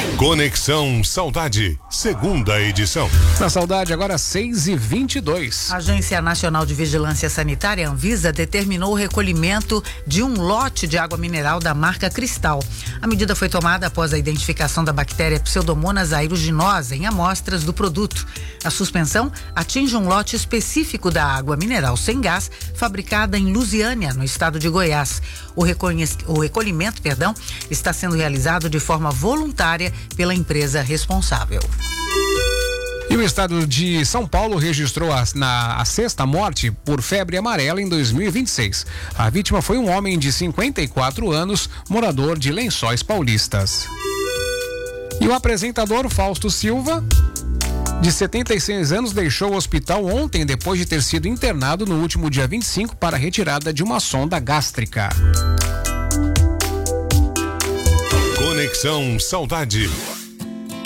Conexão Saudade, segunda edição. Na Saudade, agora 6h22. A Agência Nacional de Vigilância Sanitária, Anvisa, determinou o recolhimento de um lote de água mineral da marca Cristal. A medida foi tomada após a identificação da bactéria Pseudomonas aeruginosa em amostras do produto. A suspensão atinge um lote específico da água mineral sem gás, fabricada em Lusiânia, no estado de Goiás. O recolhimento, está sendo realizado de forma voluntária pela empresa responsável. E o estado de São Paulo registrou a sexta morte por febre amarela em 2026. A vítima foi um homem de 54 anos, morador de Lençóis Paulistas. E o apresentador Fausto Silva, de 76 anos, deixou o hospital ontem depois de ter sido internado no último dia 25 para a retirada de uma sonda gástrica. Conexão Saudade.